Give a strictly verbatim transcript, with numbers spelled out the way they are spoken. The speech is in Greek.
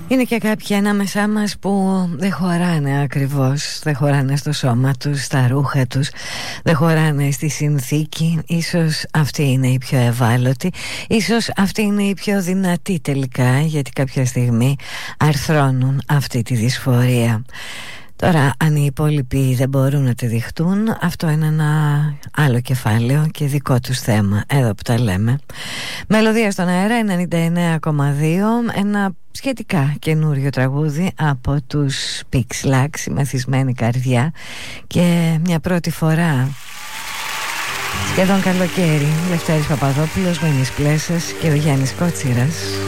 Είναι και κάποιοι ανάμεσά μας που δεν χωράνε ακριβώς, δεν χωράνε στο σώμα τους, στα ρούχα τους, δεν χωράνε στη συνθήκη. Ίσως αυτή είναι η πιο ευάλωτη, ίσως αυτή είναι η πιο δυνατή τελικά, γιατί κάποια στιγμή αρθρώνουν αυτή τη δυσφορία. Τώρα, αν οι υπόλοιποι δεν μπορούν να τη δειχτούν, αυτό είναι ένα άλλο κεφάλαιο και δικό τους θέμα, εδώ που τα λέμε. Μελωδία στον αέρα ενενήντα εννέα κόμμα δύο, ένα σχετικά καινούριο τραγούδι από τους Pixlax, η μεθυσμένη καρδιά, και μια πρώτη φορά σχεδόν καλοκαίρι. Λευτέρης Παπαδόπουλος, Μήνης Πλέσας και ο Γιάννης Κότσιρας.